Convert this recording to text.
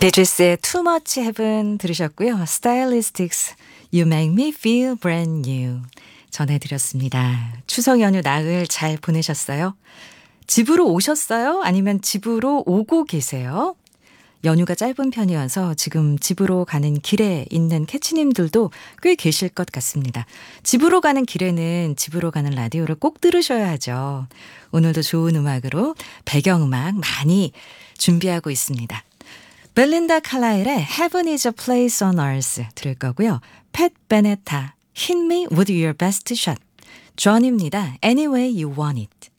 비지스의 Too Much Heaven 들으셨고요. Stylistics You Make Me Feel Brand New 전해드렸습니다. 추석 연휴 나흘 잘 보내셨어요? 집으로 오셨어요? 아니면 집으로 오고 계세요? 연휴가 짧은 편이어서 지금 집으로 가는 길에 있는 캐치님들도 꽤 계실 것 같습니다. 집으로 가는 길에는 집으로 가는 라디오를 꼭 들으셔야 하죠. 오늘도 좋은 음악으로 배경음악 많이 준비하고 있습니다. 벨린다 칼라일의 Heaven is a place on earth 들을 거고요. 팻 베네타 Hit me with your best shot. 존입니다. Any way you want it.